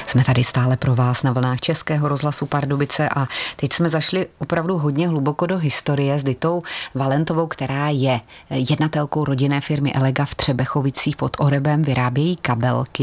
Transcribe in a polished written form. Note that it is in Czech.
Jsme tady stále pro vás na vlnách Českého rozhlasu Pardubice a teď jsme zašli opravdu hodně hluboko do historie s Ditou Valentovou, která je jednatelkou rodinné firmy Elega v Třebechovicích pod Orebem, vyrábějí kabelky.